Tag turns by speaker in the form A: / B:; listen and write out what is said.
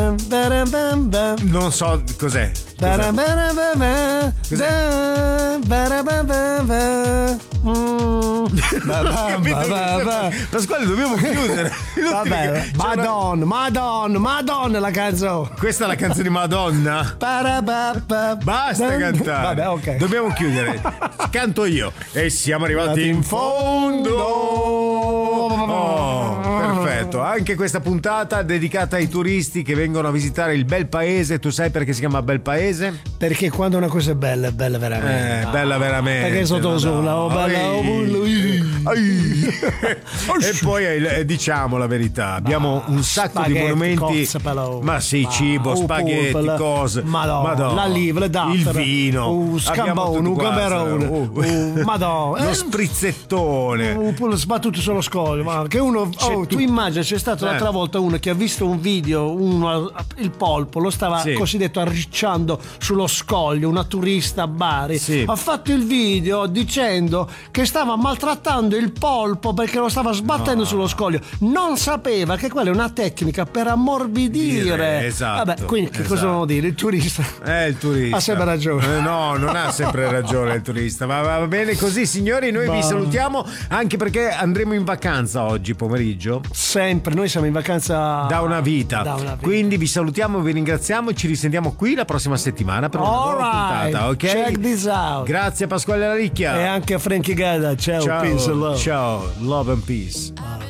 A: Non so cos'è. Pasquale, dobbiamo chiudere.
B: Vabbè, Madonna la canzone.
A: Questa è la canzone di Madonna. Basta cantare.
B: Vabbè, ok.
A: Dobbiamo chiudere. Canto io. E siamo arrivati in fondo. Oh, perfetto. Anche questa puntata dedicata ai turisti che vengono a visitare il bel paese. Tu sai perché si chiama bel paese?
B: Perché quando una cosa è bella veramente.
A: Bella veramente.
B: Perché sotto sola,
A: E poi diciamo la verità, abbiamo un sacco di monumenti. Ma sì, cibo, spaghetti, cose.
B: Madonna, la live, le datte,
A: il vino,
B: scambone, un gamberone, Madonna,
A: lo sprizzettone,
B: un sbattuto sullo scoglio. Ma che uno, tu immagina, c'è stato l'altra volta uno che ha visto un video, il polpo lo stava cosiddetto arricciando sullo scoglio, una turista a Bari, ha fatto il video dicendo che stava maltrattando il polpo perché lo stava sbattendo sullo scoglio, non sapeva che quella è una tecnica per ammorbidire.
A: Esatto.
B: Vabbè, quindi che cosa devo dire? Il turista ha sempre ragione.
A: No, non ha sempre ragione il turista, ma va bene così, signori. Noi vi salutiamo, anche perché andremo in vacanza oggi pomeriggio.
B: Sempre, noi siamo in vacanza
A: da una vita. Quindi vi salutiamo, vi ringraziamo e ci risentiamo qui la prossima settimana per una nuova puntata, ok?
B: Check this out.
A: Grazie a Pasquale Laricchia
B: e anche a Frankie Gada. Ciao, peace and love.
A: Ciao, love and peace.